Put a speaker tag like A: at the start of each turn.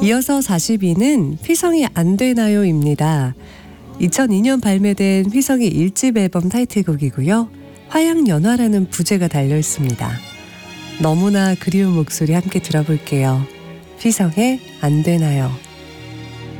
A: 이어서 42는 휘성이 안 되나요입니다. 2002년 발매된 휘성이 1집 앨범 타이틀곡이고요. 화양연화라는 부제가 달려있습니다. 너무나 그리운 목소리 함께 들어볼게요. 휘성의 안 되나요.